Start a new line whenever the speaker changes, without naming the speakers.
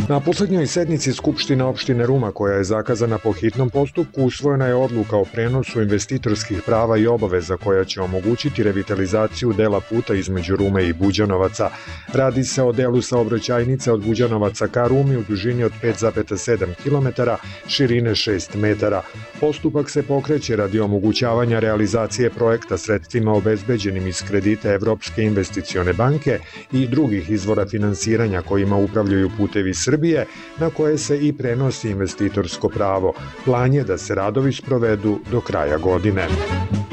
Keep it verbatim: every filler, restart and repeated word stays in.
Na poslednjoj sednici Skupštine opštine Ruma, koja je zakazana po hitnom postupku, usvojena je odluka o prenosu investitorskih prava i obaveza koja će omogućiti revitalizaciju dela puta između Rume i Buđanovaca. Radi se o delu saobraćajnice od Buđanovaca ka Rumi u dužini od pet zarez sedam kilometara, širine šest metara. Postupak se pokreće radi omogućavanja realizacije projekta sredstvima obezbeđenim iz kredita Evropske investicione banke i drugih izvora finansiranja kojima upravljaju Putevi Srbije, na koje se i prenosi investitorsko pravo. Plan je da se radovi sprovedu do kraja godine.